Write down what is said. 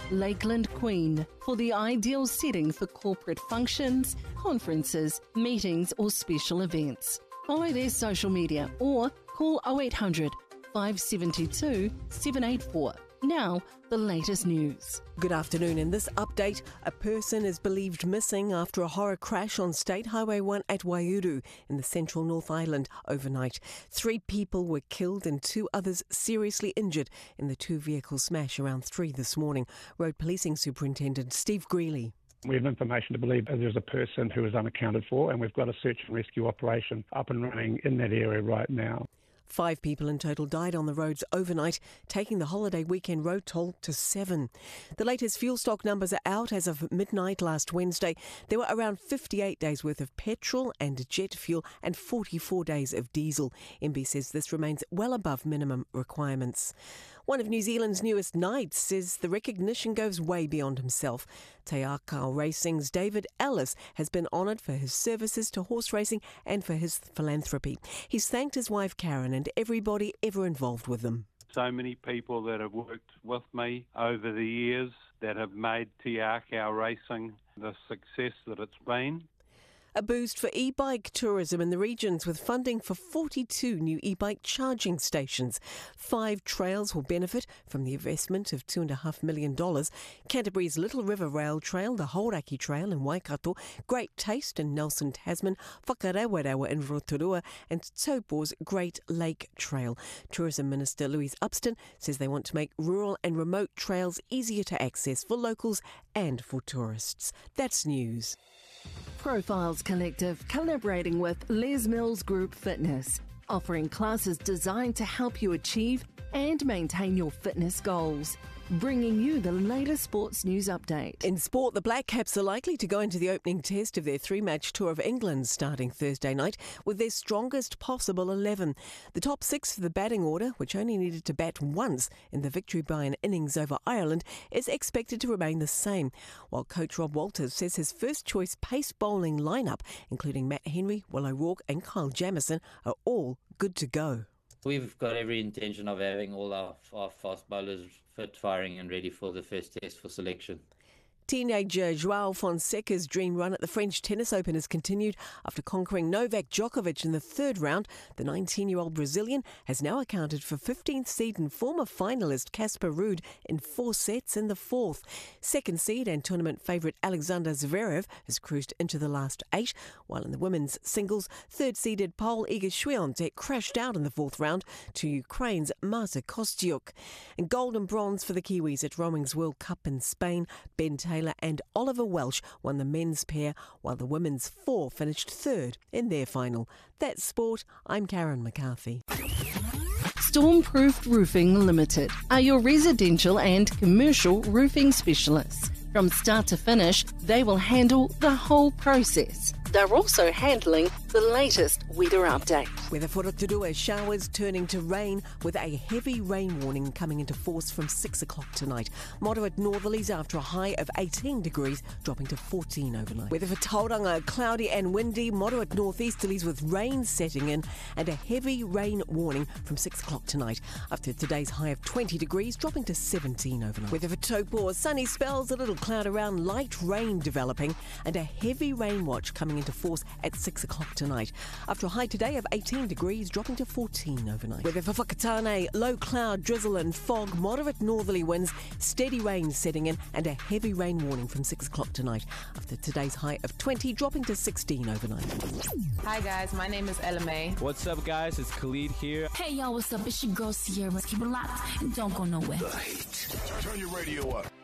Lakeland Queen for the ideal setting for corporate functions, conferences, meetings or special events. Follow their social media or call 0800 572 784. Now, the latest news. Good afternoon. In this update, a person is believed missing after a horror crash on State Highway 1 at Waihuru in the central North Island overnight. 3 people were killed and 2 others seriously injured in the 2-vehicle smash around 3 this morning. Road Policing Superintendent Steve Greeley. We have information to believe that there's a person who is unaccounted for, and we've got a search and rescue operation up and running in that area right now. 5 people in total died on the roads overnight, taking the holiday weekend road toll to 7. The latest fuel stock numbers are out as of midnight last Wednesday. There were around 58 days worth of petrol and jet fuel and 44 days of diesel. MB says this remains well above minimum requirements. One of New Zealand's newest knights says the recognition goes way beyond himself. Te Akau Racing's David Ellis has been honoured for his services to horse racing and for his philanthropy. He's thanked his wife Karen and everybody ever involved with them. So many people that have worked with me over the years that have made Te Akau Racing the success that it's been. A boost for e-bike tourism in the regions with funding for 42 new e-bike charging stations. 5 trails will benefit from the investment of $2.5 million. Canterbury's Little River Rail Trail, the Hauraki Trail in Waikato, Great Taste in Nelson, Tasman, Whakarewarewa in Rotorua and Taupo's Great Lake Trail. Tourism Minister Louise Upston says they want to make rural and remote trails easier to access for locals and for tourists. That's news. Profiles Collective collaborating with Les Mills Group Fitness, offering classes designed to help you achieve and maintain your fitness goals. Bringing you the latest sports news update. In sport, the Black Caps are likely to go into the opening test of their 3-match tour of England starting Thursday night with their strongest possible 11. The top 6 for the batting order, which only needed to bat once in the victory by an innings over Ireland, is expected to remain the same, while coach Rob Walters says his first-choice pace bowling lineup, including Matt Henry, Will O'Rourke and Kyle Jamieson, are all good to go. We've got every intention of having all our fast bowlers fit, firing and ready for the first test for selection. Teenager João Fonseca's dream run at the French Tennis Open has continued after conquering Novak Djokovic in the 3rd round. The 19-year-old Brazilian has now accounted for 15th seed and former finalist Casper Ruud in 4 sets in the 4th. 2nd seed and tournament favourite Alexander Zverev has cruised into the last 8, while in the women's singles, 3rd-seeded Paul Iga Swiatek crashed out in the 4th round to Ukraine's Marta Kostyuk. And gold and bronze for the Kiwis at Rowing's World Cup in Spain. Ben Taylor and Oliver Welsh won the men's pair, while the women's 4 finished 3rd in their final. That's sport. I'm Karen McCarthy. Stormproof Roofing Limited are your residential and commercial roofing specialists. From start to finish, they will handle the whole process. They're also handling the latest weather update. Weather for Rotorua, showers turning to rain with a heavy rain warning coming into force from 6 o'clock tonight. Moderate northerlies after a high of 18 degrees, dropping to 14 overnight. Weather for Tauranga, cloudy and windy, moderate northeasterlies with rain setting in and a heavy rain warning from 6 o'clock tonight. After today's high of 20 degrees, dropping to 17 overnight. Weather for Taupo, sunny spells, a little cloud around, light rain developing and a heavy rain watch coming into force at 6 o'clock tonight. After a high today of 18 degrees, dropping to 14 overnight. Weather for Whakatane, low cloud, drizzle and fog, moderate northerly winds, steady rain setting in and a heavy rain warning from 6 o'clock tonight. After today's high of 20, dropping to 16 overnight. Hi guys, my name is Ella May. What's up guys, it's Khalid here. Hey y'all, what's up? It's your girl Sierra. Keep it locked and don't go nowhere. The Heat. Turn your radio up.